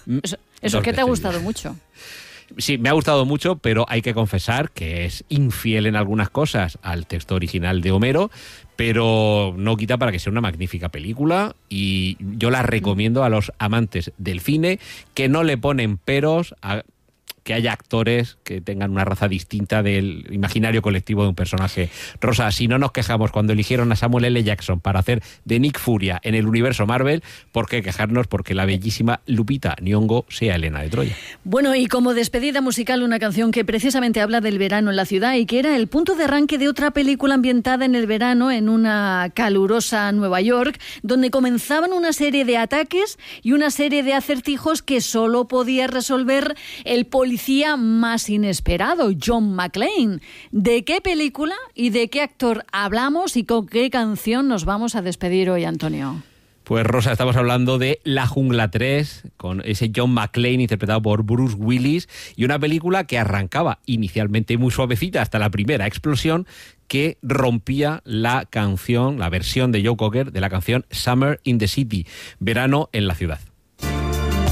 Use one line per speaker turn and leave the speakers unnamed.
Eso que te ha gustado mucho.
Sí, me ha gustado mucho, pero hay que confesar que es infiel en algunas cosas al texto original de Homero, pero no quita para que sea una magnífica película, y yo la recomiendo a los amantes del cine, que no le ponen peros a que haya actores que tengan una raza distinta del imaginario colectivo de un personaje. Rosa, si no nos quejamos cuando eligieron a Samuel L. Jackson para hacer de Nick Furia en el universo Marvel, ¿por qué quejarnos porque la bellísima Lupita Nyong'o sea Helena de Troya?
Bueno, y como despedida musical, una canción que precisamente habla del verano en la ciudad y que era el punto de arranque de otra película ambientada en el verano en una calurosa Nueva York, donde comenzaban una serie de ataques y una serie de acertijos que solo podía resolver el policía más inesperado, John McClane. ¿De qué película y de qué actor hablamos y con qué canción nos vamos a despedir hoy, Antonio?
Pues Rosa, estamos hablando de La Jungla 3, con ese John McClane interpretado por Bruce Willis, y una película que arrancaba inicialmente muy suavecita hasta la primera explosión, que rompía la versión de Joe Cocker de la canción Summer in the City, Verano en la Ciudad.